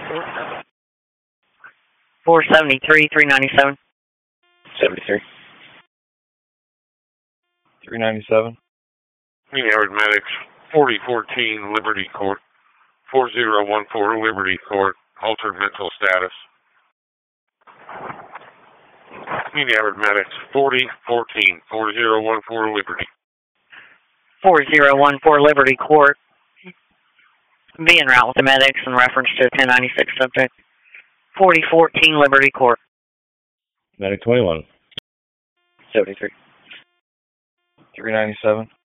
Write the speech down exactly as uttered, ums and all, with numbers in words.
four seventy-three, three ninety-seven. seventy-three. three ninety-seven. Community Average Medics, forty fourteen Liberty Court, four zero one four Liberty Court, altered mental status. Community Average Medics, forty fourteen, four zero one four Liberty. four zero one four Liberty Court. Be en route with the medics in reference to ten ninety-six subject. forty fourteen Liberty Court. Medic twenty-one. seventy-three. three ninety-seven.